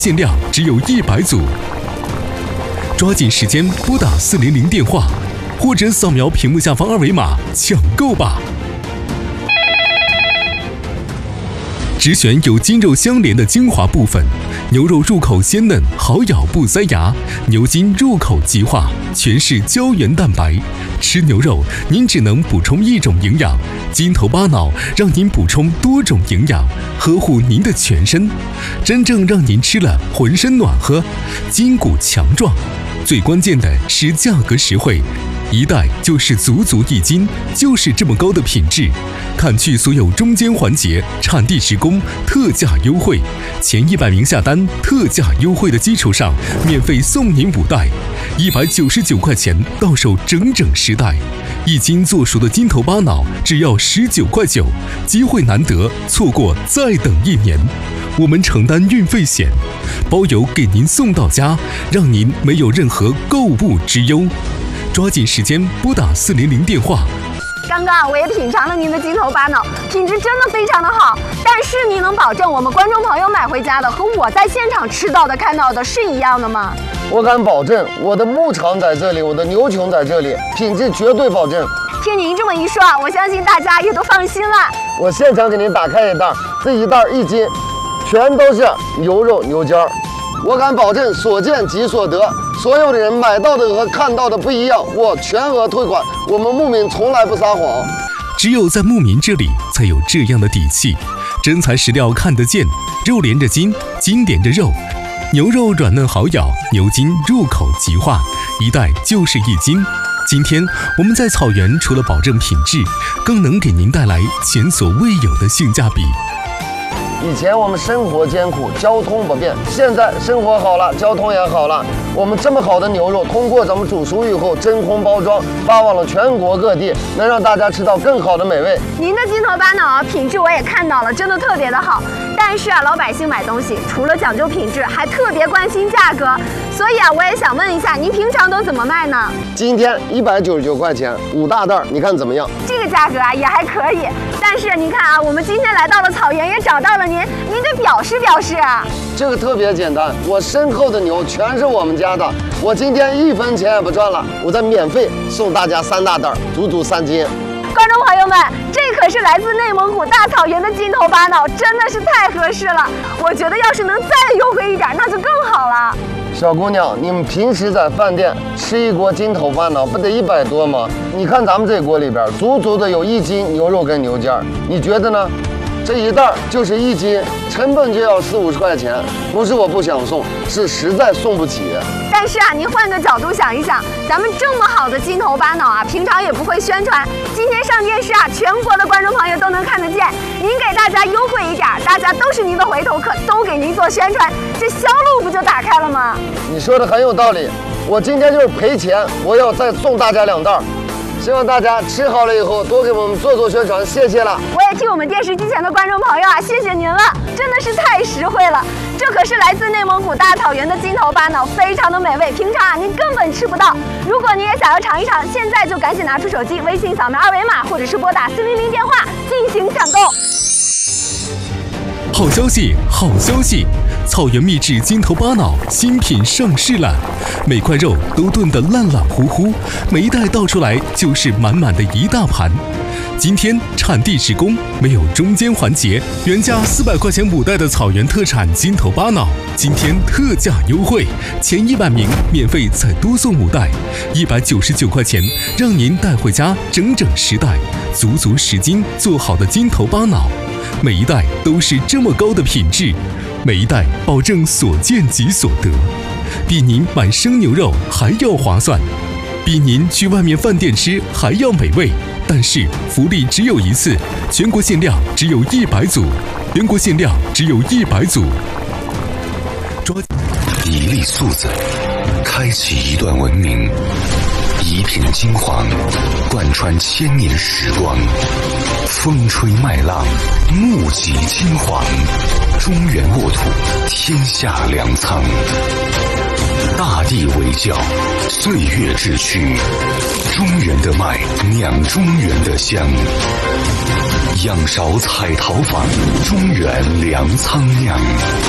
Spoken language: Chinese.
限量只有100组，抓紧时间拨打400电话，或者扫描屏幕下方2维码抢购吧！只选有筋肉相连的精华部分，牛肉入口鲜嫩，好咬不塞牙；牛筋入口即化，全是胶原蛋白。吃牛肉，您只能补充一种营养，筋头巴脑让您补充多种营养，呵护您的全身，真正让您吃了浑身暖和，筋骨强壮。最关键的是价格实惠，一袋就是足足1斤，就是这么高的品质。砍去所有中间环节，产地直供，特价优惠，前100名下单，特价优惠的基础上，免费送您5袋，199块钱到手整整10袋，1斤做熟的筋头巴脑只要19块9，机会难得，错过再等1年。我们承担运费险，包邮给您送到家，让您没有任何购物之忧。抓紧时间拨打400电话。 刚刚我也品尝了您的筋头巴脑，品质真的非常的好。但是您能保证我们观众朋友买回家的和我在现场吃到的、看到的是一样的吗？ 我敢保证，我的牧场在这里，我的牛群在这里，品质绝对保证。 听您这么一说，我相信大家也都放心了。 我现场给您打开一袋，这一袋1斤，全都是牛肉牛筋儿。我敢保证，所见即所得，所有的人买到的和看到的不一样，我全额退款。我们牧民从来不撒谎， 只有在牧民这里才有这样的底气。真材实料看得见，肉连着筋，筋连着肉，牛肉软嫩好咬，牛筋入口即化，一袋就是1斤。今天我们在草原除了保证品质，更能给您带来前所未有的性价比。 以前我们生活艰苦，交通不便，现在生活好了，交通也好了。我们这么好的牛肉，通过咱们煮熟以后真空包装，发往了全国各地，能让大家吃到更好的美味。 您的筋头巴脑品质我也看到了，真的特别的好。但是老百姓买东西除了讲究品质，还特别关心价格。所以我也想问一下，您平常都怎么卖呢？ 今天199块钱5大袋，你看怎么样？ 这个价格也还可以。但是您看我们今天来到了草原，也找到了您得表示表示啊。 这个特别简单，我身后的牛全是我们家的，我今天1分钱也不赚了，我再免费送大家3大袋，足足3斤。 观众朋友们，这可是来自内蒙古大草原的筋头巴脑，真的是太合适了。我觉得要是能再优惠一点，那就更好了。 小姑娘，你们平时在饭店吃一锅筋头巴脑不得100多吗？你看咱们这锅里边足足的有1斤牛肉跟牛筋儿，你觉得呢？这一袋就是1斤，成本就要40-50块钱，不是我不想送，是实在送不起。 但是您换个角度想一想，咱们这么好的筋头巴脑平常也不会宣传，今天上电视全国的观众朋友都能看得见。您给大家优惠一点，大家都是您的回头客，都给您做宣传，这销路不就打开了吗？ 你说的很有道理，我今天就是赔钱，我要再送大家2袋。希望大家吃好了以后多给我们做宣传，谢谢了。 我也替我们电视机前的观众朋友谢谢您了，真的是太实惠了。这可是来自内蒙古大草原的筋头巴脑，非常的美味，平常您根本吃不到。如果您也想要尝一尝，现在就赶紧拿出手机，微信扫描2维码，或者是拨打400电话进行抢购。 好消息，好消息！草原秘制筋头巴脑新品上市了，每块肉都炖得烂烂乎乎，每一袋倒出来就是满满的一大盘。今天产地直供，没有中间环节，原价400块钱5袋的草原特产筋头巴脑，今天特价优惠，前100名免费再多送5袋，199块钱，让您带回家整整10袋，足足10斤做好的筋头巴脑。每一袋都是这么高的品质，每一袋保证所见即所得，比您买生牛肉还要划算，比您去外面饭店吃还要美味。但是福利只有一次，全国限量只有100组，全国限量只有100组。 一粒粟子，开启一段文明；一片金黄，贯穿1000年时光。风吹麦浪，目击金黄，中原沃土，天下粮仓。大地为教，岁月志趣，中原的麦，酿中原的香。仰韶彩陶坊，中原粮仓酿。